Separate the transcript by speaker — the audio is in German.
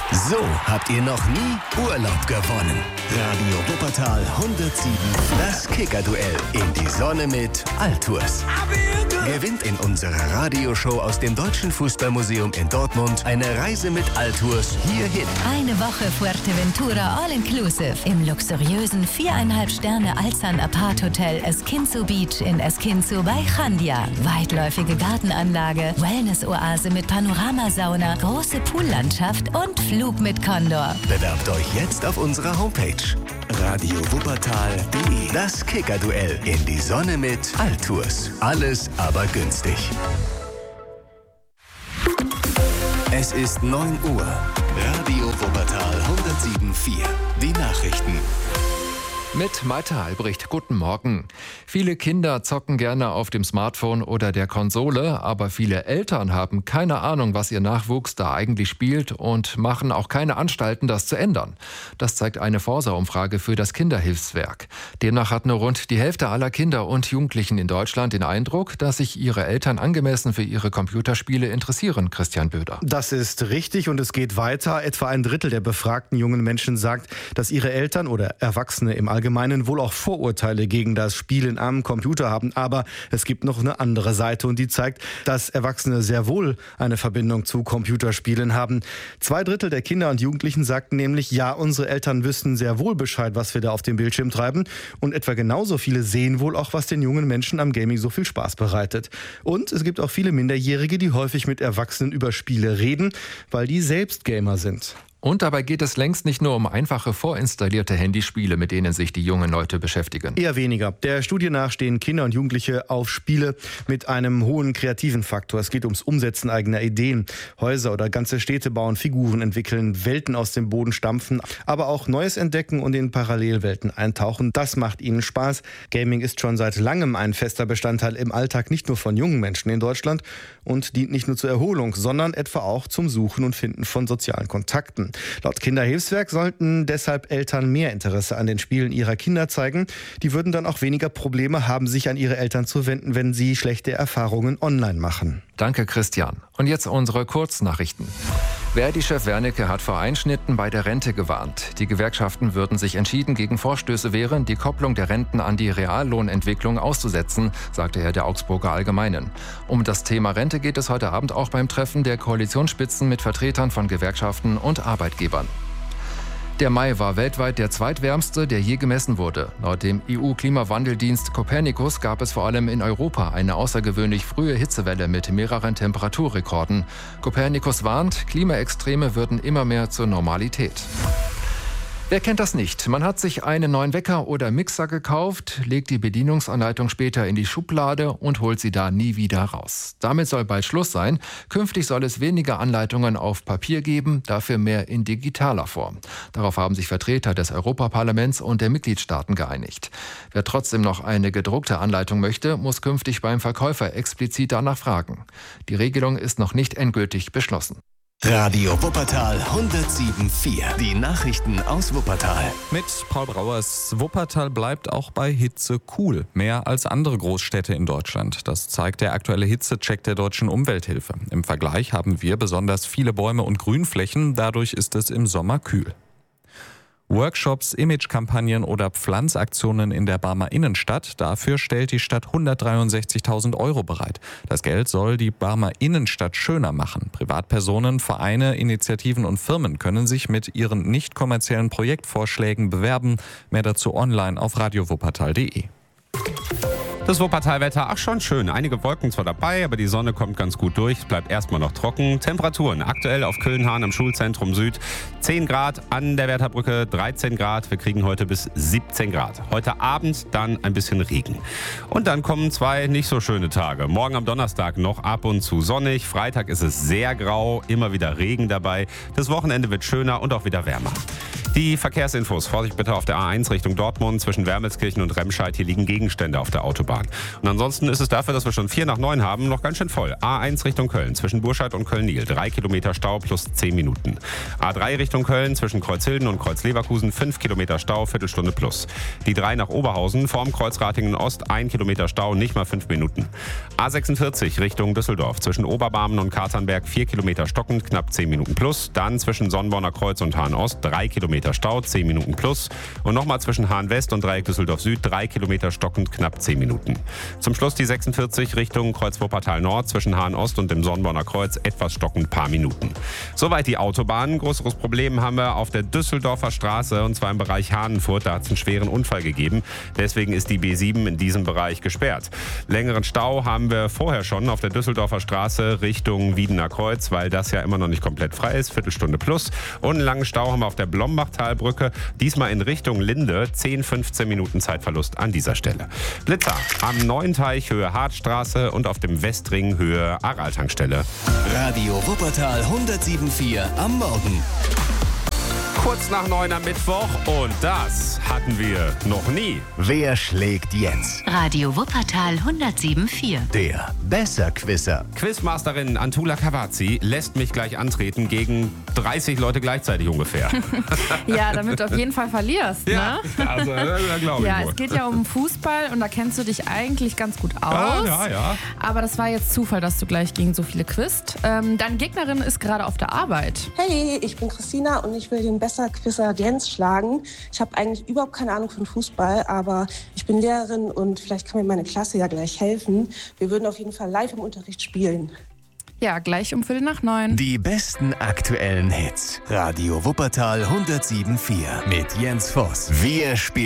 Speaker 1: So habt ihr noch nie Urlaub gewonnen. Radio Wuppertal 107. Das Kicker-Duell in die Sonne mit Altours. Gewinnt in unserer Radioshow aus dem Deutschen Fußballmuseum in Dortmund eine Reise mit Altours hierhin.
Speaker 2: Eine Woche Fuerteventura All-Inclusive im luxuriösen 4,5 Sterne Alzan Apart Hotel Esquinzo Beach in Esquinzo bei Chandia. Weitläufige Gartenanlage, Wellness-Oase mit Panoramasauna, große Poollandschaft und Flug mit Condor.
Speaker 1: Bewerbt euch jetzt auf unserer Homepage radiowuppertal.de. Das Kicker-Duell in die Sonne mit Altours. Alles aber günstig. Es ist 9 Uhr. Radio Wuppertal 107.4. Die Nachrichten.
Speaker 3: Mit Malte Albrecht, guten Morgen. Viele Kinder zocken gerne auf dem Smartphone oder der Konsole, aber viele Eltern haben keine Ahnung, was ihr Nachwuchs da eigentlich spielt und machen auch keine Anstalten, das zu ändern. Das zeigt eine Forsa-Umfrage für das Kinderhilfswerk. Demnach hat nur rund die Hälfte aller Kinder und Jugendlichen in Deutschland den Eindruck, dass sich ihre Eltern angemessen für ihre Computerspiele interessieren. Christian Böder.
Speaker 4: Das ist richtig und es geht weiter. Etwa ein Drittel der befragten jungen Menschen sagt, dass ihre Eltern oder Erwachsene im Allgemeinen wohl auch Vorurteile gegen das Spielen am Computer haben. Aber es gibt noch eine andere Seite und die zeigt, dass Erwachsene sehr wohl eine Verbindung zu Computerspielen haben. 2/3 der Kinder und Jugendlichen sagten nämlich, ja, unsere Eltern wüssten sehr wohl Bescheid, was wir da auf dem Bildschirm treiben. Und etwa genauso viele sehen wohl auch, was den jungen Menschen am Gaming so viel Spaß bereitet. Und es gibt auch viele Minderjährige, die häufig mit Erwachsenen über Spiele reden, weil die selbst Gamer sind.
Speaker 3: Und dabei geht es längst nicht nur um einfache vorinstallierte Handyspiele, mit denen sich die jungen Leute beschäftigen.
Speaker 4: Eher weniger. Der Studie nach stehen Kinder und Jugendliche auf Spiele mit einem hohen kreativen Faktor. Es geht ums Umsetzen eigener Ideen. Häuser oder ganze Städte bauen, Figuren entwickeln, Welten aus dem Boden stampfen, aber auch Neues entdecken und in Parallelwelten eintauchen. Das macht ihnen Spaß. Gaming ist schon seit langem ein fester Bestandteil im Alltag, nicht nur von jungen Menschen in Deutschland und dient nicht nur zur Erholung, sondern etwa auch zum Suchen und Finden von sozialen Kontakten. Laut Kinderhilfswerk sollten deshalb Eltern mehr Interesse an den Spielen ihrer Kinder zeigen. Die würden dann auch weniger Probleme haben, sich an ihre Eltern zu wenden, wenn sie schlechte Erfahrungen online machen.
Speaker 3: Danke, Christian. Und jetzt unsere Kurznachrichten. Verdi-Chef Wernicke hat vor Einschnitten bei der Rente gewarnt. Die Gewerkschaften würden sich entschieden gegen Vorstöße wehren, die Kopplung der Renten an die Reallohnentwicklung auszusetzen, sagte er der Augsburger Allgemeinen. Um das Thema Rente geht es heute Abend auch beim Treffen der Koalitionsspitzen mit Vertretern von Gewerkschaften und Arbeitgebern. Der Mai war weltweit der zweitwärmste, der je gemessen wurde. Laut dem EU-Klimawandeldienst Copernicus gab es vor allem in Europa eine außergewöhnlich frühe Hitzewelle mit mehreren Temperaturrekorden. Copernicus warnt, Klimaextreme würden immer mehr zur Normalität. Wer kennt das nicht? Man hat sich einen neuen Wecker oder Mixer gekauft, legt die Bedienungsanleitung später in die Schublade und holt sie da nie wieder raus. Damit soll bald Schluss sein. Künftig soll es weniger Anleitungen auf Papier geben, dafür mehr in digitaler Form. Darauf haben sich Vertreter des Europaparlaments und der Mitgliedstaaten geeinigt. Wer trotzdem noch eine gedruckte Anleitung möchte, muss künftig beim Verkäufer explizit danach fragen. Die Regelung ist noch nicht endgültig beschlossen.
Speaker 1: Radio Wuppertal 107.4. Die Nachrichten aus Wuppertal.
Speaker 5: Mit Paul Brauers. Wuppertal bleibt auch bei Hitze cool. Mehr als andere Großstädte in Deutschland. Das zeigt der aktuelle Hitzecheck der Deutschen Umwelthilfe. Im Vergleich haben wir besonders viele Bäume und Grünflächen. Dadurch ist es im Sommer kühl. Workshops, Imagekampagnen oder Pflanzaktionen in der Barmer Innenstadt. Dafür stellt die Stadt 163.000 € bereit. Das Geld soll die Barmer Innenstadt schöner machen. Privatpersonen, Vereine, Initiativen und Firmen können sich mit ihren nicht kommerziellen Projektvorschlägen bewerben. Mehr dazu online auf radiowuppertal.de.
Speaker 6: Das Wuppertal-Wetter, ach schon schön. Einige Wolken zwar dabei, aber die Sonne kommt ganz gut durch. Es bleibt erstmal noch trocken. Temperaturen aktuell auf Köln-Hahn am Schulzentrum Süd 10 Grad, an der Wärterbrücke 13 Grad. Wir kriegen heute bis 17 Grad. Heute Abend dann ein bisschen Regen. Und dann kommen 2 nicht so schöne Tage. Morgen am Donnerstag noch ab und zu sonnig. Freitag ist es sehr grau, immer wieder Regen dabei. Das Wochenende wird schöner und auch wieder wärmer. Die Verkehrsinfos. Vorsicht bitte auf der A1 Richtung Dortmund zwischen Wermelskirchen und Remscheid. Hier liegen Gegenstände auf der Autobahn. Und ansonsten ist es dafür, dass wir schon 4 nach 9 haben, noch ganz schön voll. A1 Richtung Köln zwischen Burscheid und Köln-Niel. 3 Kilometer Stau plus 10 Minuten. A3 Richtung Köln zwischen Kreuzhilden und Kreuzleverkusen. 5 Kilometer Stau, Viertelstunde plus. Die 3 nach Oberhausen vorm Kreuz Ratingen Ost. 1 Kilometer Stau, nicht mal 5 Minuten. A46 Richtung Düsseldorf zwischen Oberbarmen und Katernberg. 4 Kilometer stockend, knapp 10 Minuten plus. Dann zwischen Sonnborner Kreuz und Hahn Ost. 3 Kilometer Stau, 10 Minuten plus. Und nochmal zwischen Hahn West und Dreieck Düsseldorf Süd. 3 Kilometer stockend, knapp 10 Minuten. Zum Schluss die 46 Richtung Kreuz Wuppertal Nord zwischen Hahn Ost und dem Sonnborner Kreuz. Etwas stockend, paar Minuten. Soweit die Autobahn. Größeres Problem haben wir auf der Düsseldorfer Straße und zwar im Bereich Hahnenfurt. Da hat es einen schweren Unfall gegeben. Deswegen ist die B7 in diesem Bereich gesperrt. Längeren Stau haben wir vorher schon auf der Düsseldorfer Straße Richtung Wiedener Kreuz, weil das ja immer noch nicht komplett frei ist. Viertelstunde plus. Und einen langen Stau haben wir auf der Blombachtalbrücke. Diesmal in Richtung Linde. 10-15 Minuten Zeitverlust an dieser Stelle. Blitzer am Neuenteich Höhe Hartstraße und auf dem Westring Höhe Aral-Tankstelle.
Speaker 1: Radio Wuppertal 107.4 am Morgen.
Speaker 6: Kurz nach 9 am Mittwoch und das hatten wir noch nie.
Speaker 1: Wer schlägt jetzt?
Speaker 2: Radio Wuppertal 107.4.
Speaker 1: Der Besserquisser.
Speaker 6: Quizmasterin Antula Cavazzi lässt mich gleich antreten gegen 30 Leute gleichzeitig ungefähr.
Speaker 7: Ja, damit du auf jeden Fall verlierst,
Speaker 6: Ja,
Speaker 7: ne?
Speaker 6: also, da glaube ich
Speaker 7: Ja,
Speaker 6: wohl.
Speaker 7: es geht ja um Fußball und da kennst du dich eigentlich ganz gut aus.
Speaker 6: Ja.
Speaker 7: Aber das war jetzt Zufall, dass du gleich gegen so viele quizzt. Deine Gegnerin ist gerade auf der Arbeit.
Speaker 8: Hey, ich bin Christina und ich will den Besserquisser Jens schlagen. Ich habe eigentlich überhaupt keine Ahnung von Fußball, aber ich bin Lehrerin und vielleicht kann mir meine Klasse ja gleich helfen. Wir würden auf jeden Fall live im Unterricht spielen.
Speaker 7: Ja, gleich um 8:45.
Speaker 1: Die besten aktuellen Hits. Radio Wuppertal 107.4 mit Jens Voss. Wir spielen